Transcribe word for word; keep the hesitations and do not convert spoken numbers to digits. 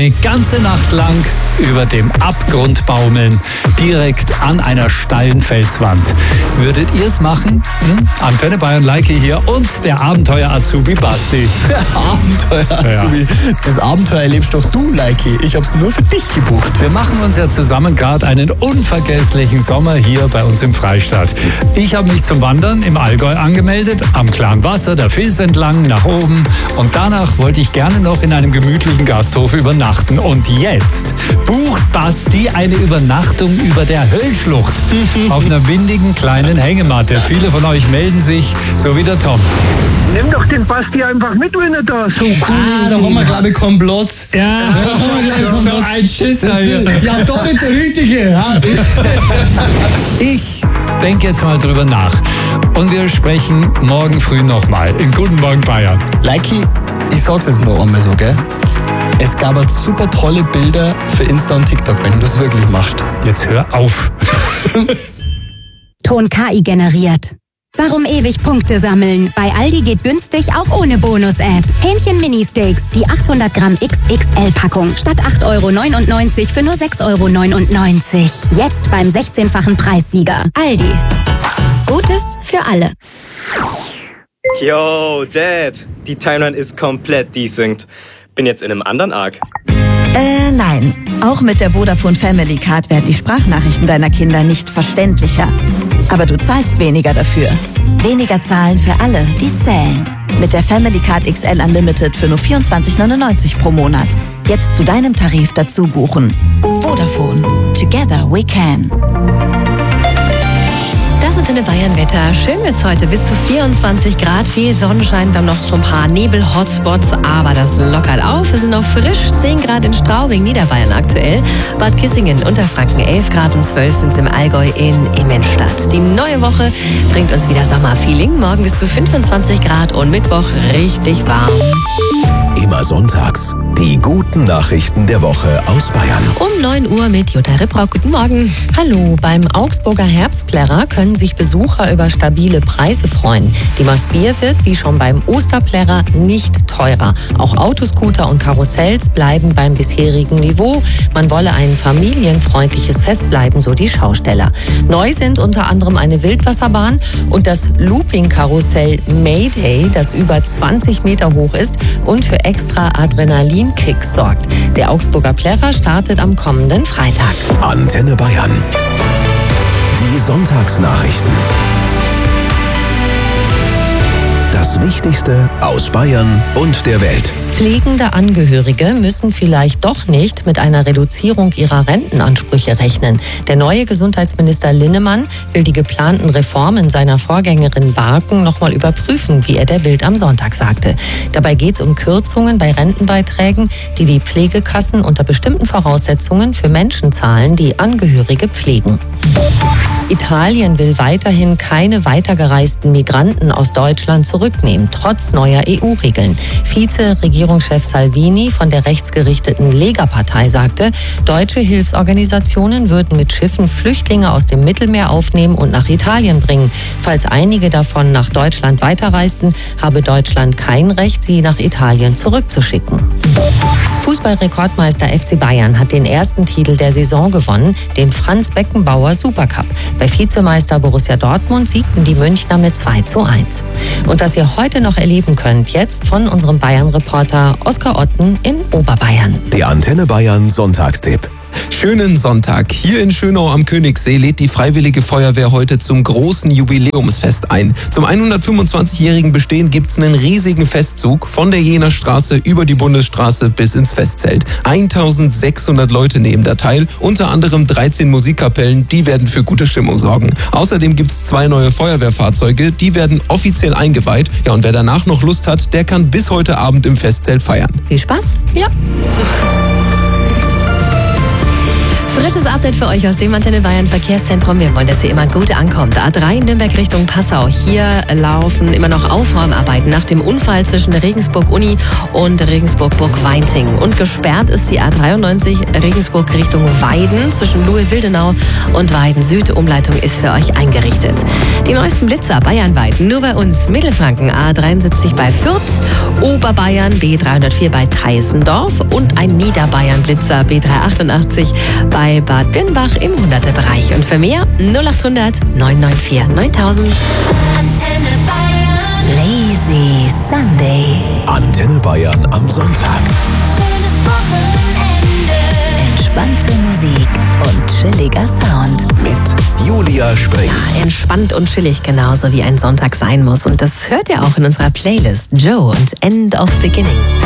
eine ganze Nacht lang über dem Abgrund baumeln, direkt an einer steilen Felswand. Würdet ihr es machen? Hm? Antenne Bayern Leike hier und der Abenteuer-Azubi Basti. Abenteuer-Azubi. Ja. Das Abenteuer erlebst doch du, Leike. Ich hab's nur für dich gebucht. Wir machen uns ja zusammen gerade einen unvergesslichen Sommer hier bei uns im Freistaat. Ich habe mich zum Wandern im Allgäu angemeldet, am klaren Wasser, der Fils entlang, nach oben. Und danach wollte ich gerne noch in einem gemütlichen Gasthof übernachten. Und jetzt bucht Basti eine Übernachtung über der Höllschlucht auf einer windigen kleinen Hängematte. Viele von euch melden sich, so wie der Tom. Nimm doch den Basti einfach mit, wenn er da so cool ist. Ah, da haben wir, glaube ich, Komplott. Ja, so ein Schisser hier. Ja, doch nicht der Richtige. Ja. Ich denke jetzt mal drüber nach. Und wir sprechen morgen früh nochmal. In Guten Morgen Bayern. Leiki, ich sag's jetzt noch einmal so, gell? Es gab halt super tolle Bilder für Insta und TikTok, wenn du es wirklich machst. Jetzt hör auf. Ton K I generiert. Warum ewig Punkte sammeln? Bei Aldi geht günstig auch ohne Bonus-App. Hähnchen Mini-Steaks, die achthundert Gramm X X L-Packung. Statt acht Euro neunundneunzig für nur sechs Euro neunundneunzig. Jetzt beim sechzehnfachen Preissieger. Aldi. Gutes für alle. Yo, Dad. Die Timeline ist komplett desynced. Bin jetzt in einem anderen Arc. Äh, nein. Auch mit der Vodafone Family Card werden die Sprachnachrichten deiner Kinder nicht verständlicher. Aber du zahlst weniger dafür. Weniger zahlen für alle, die zählen. Mit der Family Card X L Unlimited für nur vierundzwanzig neunundneunzig pro Monat. Jetzt zu deinem Tarif dazu buchen. Vodafone. Together we can. Das Antenne Bayern Wetter. Schön wird's heute. Bis zu vierundzwanzig Grad. Viel Sonnenschein. Wir haben noch so ein paar Nebel-Hotspots, aber das lockert auf. Wir sind noch frisch. zehn Grad in Straubing, Niederbayern aktuell. Bad Kissingen, Unterfranken elf Grad und zwölf sind es im Allgäu in Immenstadt. Die neue Woche bringt uns wieder Sommerfeeling. Morgen bis zu fünfundzwanzig Grad und Mittwoch richtig warm. Immer sonntags. Die guten Nachrichten der Woche aus Bayern. Um neun Uhr mit Jutta Ripprock. Guten Morgen. Hallo. Beim Augsburger Herbstplärrer können sich Besucher über stabile Preise freuen. Die Maßbier wird, wie schon beim Osterplärrer, nicht teurer. Auch Autoscooter und Karussells bleiben beim bisherigen Niveau. Man wolle ein familienfreundliches Fest bleiben, so die Schausteller. Neu sind unter anderem eine Wildwasserbahn und das Looping-Karussell Mayday, das über zwanzig Meter hoch ist und für extra Adrenalinkicks sorgt. Der Augsburger Plärrer startet am kommenden Freitag. Antenne Bayern. Die Sonntagsnachrichten. Das Wichtigste aus Bayern und der Welt. Pflegende Angehörige müssen vielleicht doch nicht mit einer Reduzierung ihrer Rentenansprüche rechnen. Der neue Gesundheitsminister Linnemann will die geplanten Reformen seiner Vorgängerin Barken nochmal überprüfen, wie er der Bild am Sonntag sagte. Dabei geht es um Kürzungen bei Rentenbeiträgen, die die Pflegekassen unter bestimmten Voraussetzungen für Menschen zahlen, die Angehörige pflegen. Italien will weiterhin keine weitergereisten Migranten aus Deutschland zurücknehmen, trotz neuer E U-Regeln. Vize-Regierungschef Salvini von der rechtsgerichteten Lega-Partei sagte, deutsche Hilfsorganisationen würden mit Schiffen Flüchtlinge aus dem Mittelmeer aufnehmen und nach Italien bringen. Falls einige davon nach Deutschland weiterreisten, habe Deutschland kein Recht, sie nach Italien zurückzuschicken. Fußballrekordmeister F C Bayern hat den ersten Titel der Saison gewonnen, den Franz Beckenbauer Supercup. Bei Vizemeister Borussia Dortmund siegten die Münchner mit zwei zu eins. Und was ihr heute noch erleben könnt, jetzt von unserem Bayern-Reporter Oskar Otten in Oberbayern. Der Antenne Bayern Sonntagstipp. Schönen Sonntag. Hier in Schönau am Königssee lädt die Freiwillige Feuerwehr heute zum großen Jubiläumsfest ein. Zum hundertfünfundzwanzigjährigen Bestehen gibt's einen riesigen Festzug von der Jener Straße über die Bundesstraße bis ins Festzelt. eintausendsechshundert Leute nehmen da teil, unter anderem dreizehn Musikkapellen, die werden für gute Stimmung sorgen. Außerdem gibt's zwei neue Feuerwehrfahrzeuge, die werden offiziell eingeweiht. Ja, und wer danach noch Lust hat, der kann bis heute Abend im Festzelt feiern. Viel Spaß. Ja. Frisches Update für euch aus dem Antenne Bayern Verkehrszentrum. Wir wollen, dass ihr immer gut ankommt. A drei Nürnberg Richtung Passau. Hier laufen immer noch Aufräumarbeiten nach dem Unfall zwischen der Regensburg-Uni und Regensburg-Burg-Weinting. Und gesperrt ist die A dreiundneunzig Regensburg Richtung Weiden zwischen Louis-Wildenau und Weiden-Süd. Umleitung ist für euch eingerichtet. Die neuesten Blitzer bayernweit nur bei uns. Mittelfranken A dreiundsiebzig bei Fürth, Oberbayern B dreihundertvier bei Teissendorf und ein Niederbayern-Blitzer B dreihundertachtundachtzig bei Bad Birnbach im hunderter-Bereich. Und für mehr null achthundert neun neun vier neuntausend. Antenne Bayern. Lazy Sunday. Antenne Bayern am Sonntag. Schönes Wochenende. Entspannte Musik und chilliger Sound. Mit Julia Spring. Ja, entspannt und chillig, genauso wie ein Sonntag sein muss. Und das hört ihr auch in unserer Playlist Joe und End of Beginning.